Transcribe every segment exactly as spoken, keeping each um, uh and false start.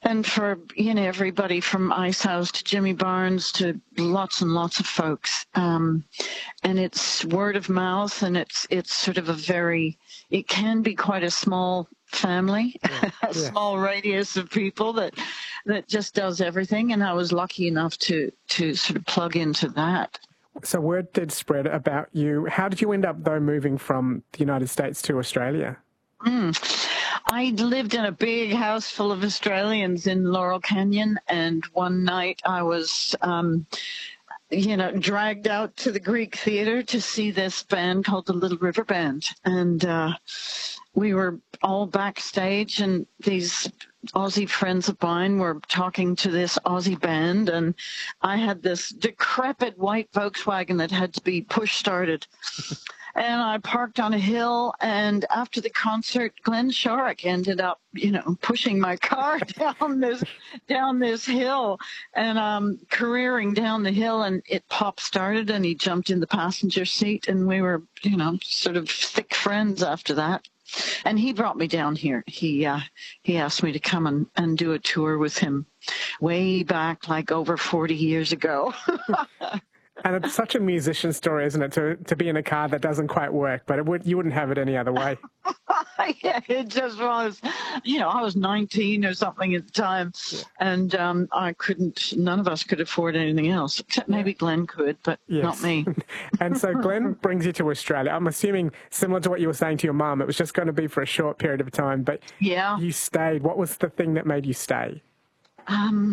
and for, you know, everybody from Icehouse to Jimmy Barnes to lots and lots of folks. Um, and it's word of mouth, and it's it's sort of a very, it can be quite a small family, yeah. a yeah. small radius of people that that just does everything. And I was lucky enough to to sort of plug into that. So word did spread about you. How did you end up, though, moving from the United States to Australia? Mm. I lived in a big house full of Australians in Laurel Canyon, and one night I was, um, you know, dragged out to the Greek Theatre to see this band called the Little River Band. And uh, we were all backstage, and these Aussie friends of mine were talking to this Aussie band, and I had this decrepit white Volkswagen that had to be push-started. And I parked on a hill, and after the concert, Glenn Shorrock ended up, you know, pushing my car down this down this hill, and um, careering down the hill, and it pop started, and he jumped in the passenger seat, and we were, you know, sort of thick friends after that. And he brought me down here. He uh, he asked me to come and, and do a tour with him way back, like over forty years ago. And it's such a musician story, isn't it, to to be in a car that doesn't quite work, but it would, you wouldn't have it any other way. Yeah, it just was. You know, I was nineteen or something at the time, yeah. and um, I couldn't, none of us could afford anything else, except maybe Glenn could, but yes. not me. And so Glenn brings you to Australia. I'm assuming, similar to what you were saying to your mum, it was just going to be for a short period of time, but yeah. you stayed. What was the thing that made you stay? Um.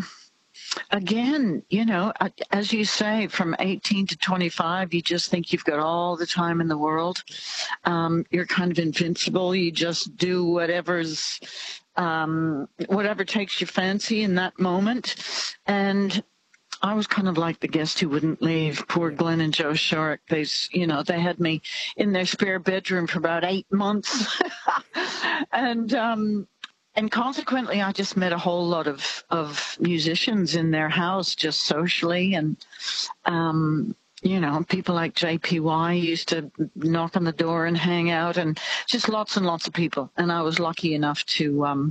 Again, you know, as you say, from eighteen to twenty-five, you just think you've got all the time in the world. Um, you're kind of invincible. You just do whatever's, um, whatever takes your fancy in that moment. And I was kind of like the guest who wouldn't leave. Poor Glenn and Joe Shorrock. They, you know, they had me in their spare bedroom for about eight months. and, um, And consequently, I just met a whole lot of, of musicians in their house, just socially. And, um, you know, people like J P Y used to knock on the door and hang out, and just lots and lots of people. And I was lucky enough to um,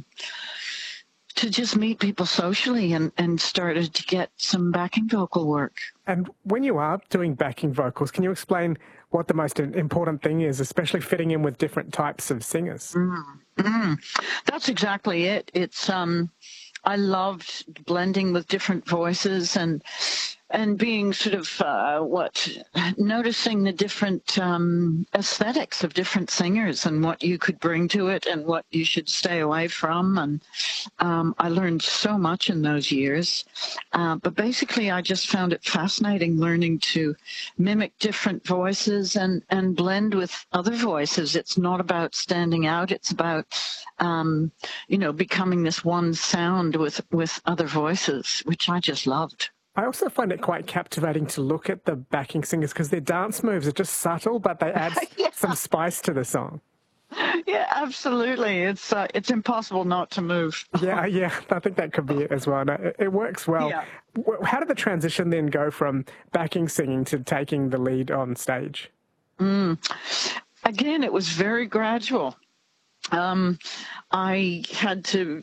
to just meet people socially, and, and started to get some backing vocal work. And when you are doing backing vocals, can you explain what the most important thing is, especially fitting in with different types of singers? Mm, mm. That's exactly it. It's um, I loved blending with different voices, and and being sort of uh, what noticing the different um, aesthetics of different singers and what you could bring to it and what you should stay away from. And um, I learned so much in those years. Uh, but basically, I just found it fascinating learning to mimic different voices and, and blend with other voices. It's not about standing out. It's about, um, you know, becoming this one sound with, with other voices, which I just loved. I also find it quite captivating to look at the backing singers because their dance moves are just subtle, but they add yeah. some spice to the song. Yeah, absolutely. It's uh, it's impossible not to move. yeah, yeah. I think that could be it as well. No, it, it works well. Yeah. How did the transition then go from backing singing to taking the lead on stage? Mm. Again, it was very gradual. Um, I had to...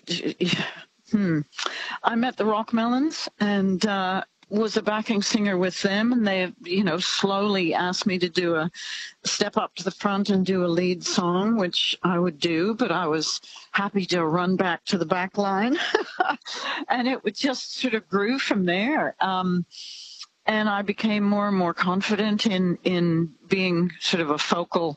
Hmm. I met the Rockmelons and uh, was a backing singer with them, and they, you know, slowly asked me to do a step up to the front and do a lead song, which I would do, but I was happy to run back to the back line. And it would just sort of grew from there. Um, and I became more and more confident in, in being sort of a focal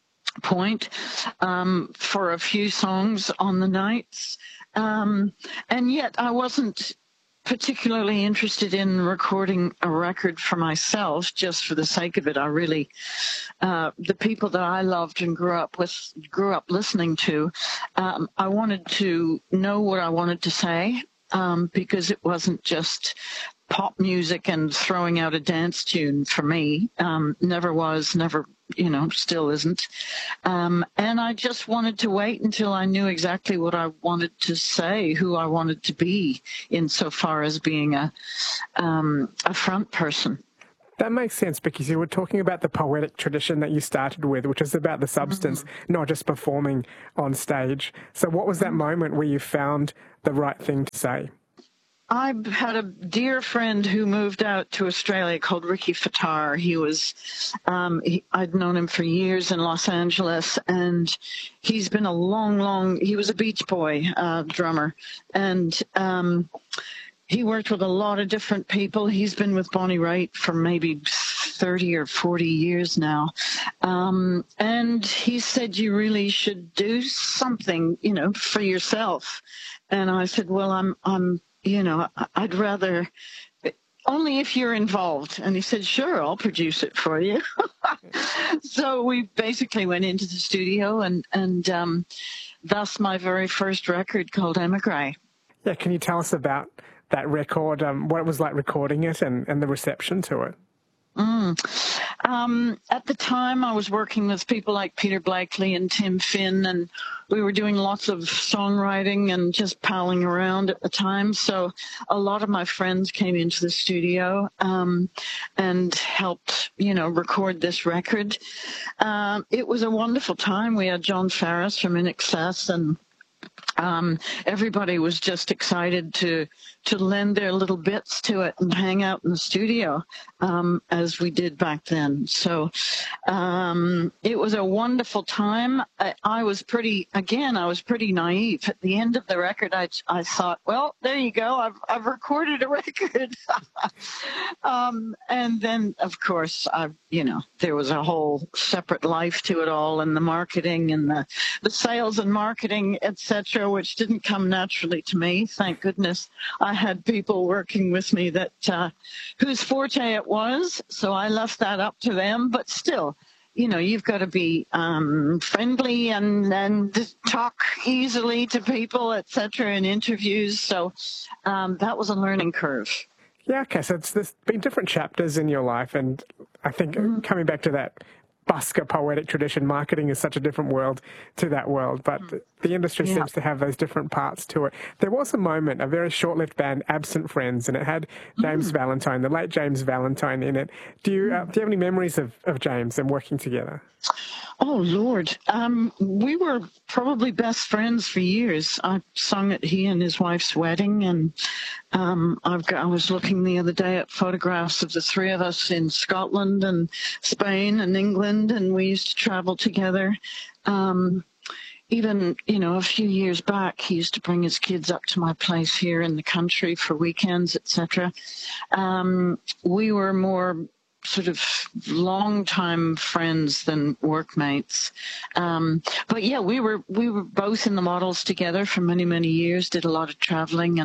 point um, for a few songs on the nights. Um, and yet I wasn't particularly interested in recording a record for myself just for the sake of it. I really, uh, the people that I loved and grew up with, grew up listening to, um, I wanted to know what I wanted to say um, because it wasn't just pop music and throwing out a dance tune for me. Um, never was, never, you know, still isn't. Um, and I just wanted to wait until I knew exactly what I wanted to say, who I wanted to be insofar as being a, um, a front person. That makes sense, because you were talking about the poetic tradition that you started with, which is about the substance, mm-hmm. not just performing on stage. So what was that mm-hmm. moment where you found the right thing to say? I had a dear friend who moved out to Australia called Ricky Fattar. He was, um, he, I'd known him for years in Los Angeles, and he's been a long, long, he was a Beach Boy uh, drummer. And um, he worked with a lot of different people. He's been with Bonnie Raitt for maybe thirty or forty years now. Um, and he said, you really should do something, you know, for yourself. And I said, well, I'm, I'm, you know, I'd rather, only if you're involved. And he said, sure, I'll produce it for you. So we basically went into the studio, and, and um, thus my very first record called Emigre. Yeah, can you tell us about that record, um, what it was like recording it, and, and the reception to it? Mm. Um, at the time, I was working with people like Peter Blakely and Tim Finn, and we were doing lots of songwriting and just palling around at the time. So a lot of my friends came into the studio um, and helped, you know, record this record. Um, it was a wonderful time. We had John Farris from In Excess, and Um, everybody was just excited to to lend their little bits to it and hang out in the studio um, as we did back then. So um, it was a wonderful time. I, I was pretty, again, I was pretty naive. At the end of the record, I, I thought, well, there you go. I've, I've recorded a record. um, and then, of course, I, you know, there was a whole separate life to it all, and the marketing and the, the sales and marketing, et cetera, which didn't come naturally to me. Thank goodness I had people working with me that uh, whose forte it was, so I left that up to them. But still, you know, you've got to be um, friendly and, and talk easily to people, et cetera, in interviews. So um, that was a learning curve. Yeah, okay, so it's, there's been different chapters in your life, and I think mm-hmm. coming back to that busker poetic tradition, marketing is such a different world to that world, but the industry yeah. seems to have those different parts to it. There was a moment, a very short-lived band, Absent Friends, and it had James mm. Valentine, the late James Valentine, in it. Do you, uh, do you have any memories of, of James and working together? Oh, Lord. Um, we were probably best friends for years. I sung at he and his wife's wedding, and um, I've got, I was looking the other day at photographs of the three of us in Scotland and Spain and England, and we used to travel together. Um, even, you know, a few years back, he used to bring his kids up to my place here in the country for weekends, et cetera. Um, we were more sort of long-time friends than workmates. Um, but yeah, we were we were both in the models together for many, many years, did a lot of traveling. And